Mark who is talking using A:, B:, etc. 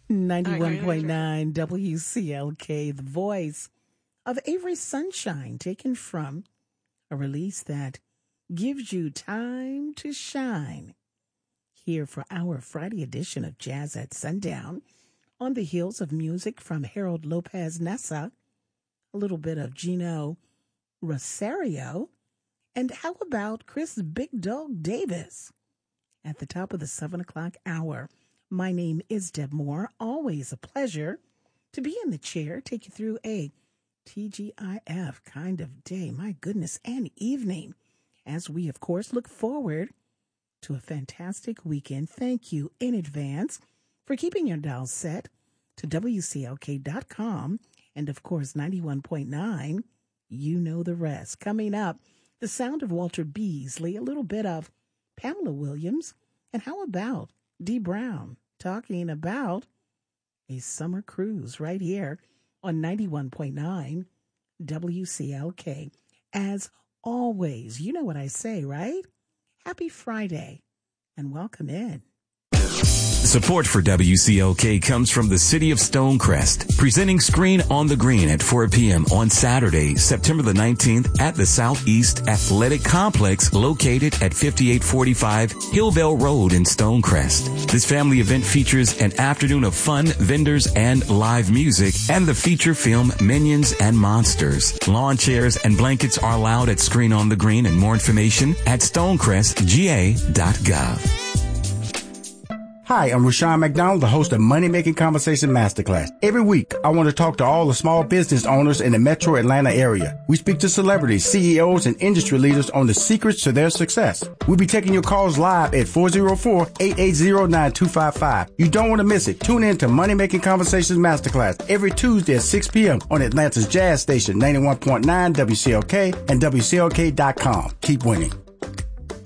A: 91.9 WCLK, the voice of Avery Sunshine, taken from a release that gives you time to shine. Here for our Friday edition of Jazz at Sundown, on the heels of music from Harold Lopez Nessa, a little bit of Gino Rosario, and how about Chris Big Dog Davis? At the top of the 7 o'clock hour, my name is Deb Moore. Always a pleasure to be in the chair, take you through a TGIF kind of day, my goodness, and evening, as we, of course, look forward to a fantastic weekend. Thank you in advance for keeping your dial set to WCLK.com and, of course, 91.9. You know the rest. Coming up, the sound of Walter Beasley, a little bit of Pamela Williams, and how about Dee Brown talking about a summer cruise right here on 91.9 WCLK. As always, you know what I say, right? Happy Friday and welcome in.
B: Support for WCLK comes from the City of Stonecrest, presenting Screen on the Green at 4 p.m. on Saturday, September the 19th at the Southeast Athletic Complex located at 5845 Hillvale Road in Stonecrest. This family event features an afternoon of fun, vendors, and live music, and the feature film Minions and Monsters. Lawn chairs and blankets are allowed at Screen on the Green, and more information at stonecrestga.gov.
C: Hi, I'm Rushion McDonald, the host of Money Making Conversation Masterclass. Every week, I want to talk to all the small business owners in the metro Atlanta area. We speak to celebrities, CEOs, and industry leaders on the secrets to their success. We'll be taking your calls live at 404-880-9255. You don't want to miss it. Tune in to Money Making Conversations Masterclass every Tuesday at 6 p.m. on Atlanta's Jazz Station, 91.9 WCLK and WCLK.com. Keep winning.